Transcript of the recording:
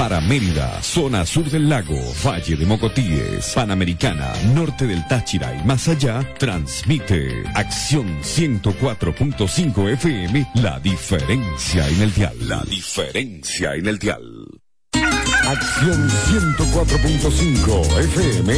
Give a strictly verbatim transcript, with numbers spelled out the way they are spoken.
Para Mérida, zona sur del lago, Valle de Mocotíes, Panamericana, norte del Táchira y más allá, transmite Acción ciento cuatro punto cinco F M, la diferencia en el dial. La diferencia en el dial. Acción ciento cuatro punto cinco F M